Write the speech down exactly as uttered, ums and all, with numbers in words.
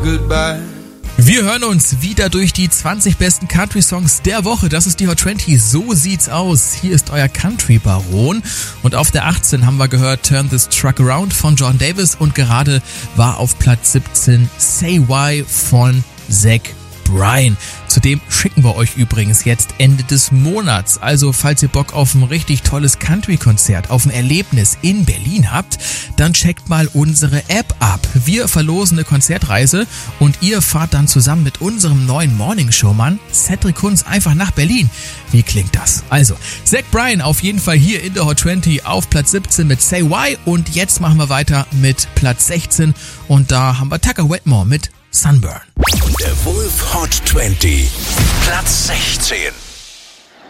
goodbye. Wir hören uns wieder durch die zwanzig besten Country-Songs der Woche. Das ist die Hot zwanzig. So sieht's aus. Hier ist euer Country-Baron. Und auf der achtzehn haben wir gehört Turn This Truck Around von John Davis. Und gerade war auf Platz siebzehn Say Why von Zach Bryan. Zudem schicken wir euch übrigens jetzt Ende des Monats. Also falls ihr Bock auf ein richtig tolles Country-Konzert, auf ein Erlebnis in Berlin habt, dann checkt mal unsere App ab. Wir verlosen eine Konzertreise und ihr fahrt dann zusammen mit unserem neuen Morning-Showmann Cedric Kunz einfach nach Berlin. Wie klingt das? Also, Zach Bryan auf jeden Fall hier in der Hot zwanzig auf Platz siebzehn mit Say Why und jetzt machen wir weiter mit Platz sechzehn und da haben wir Tucker Wetmore mit Sunburn. Der Wolf Hot zwanzig, Platz sechzehn.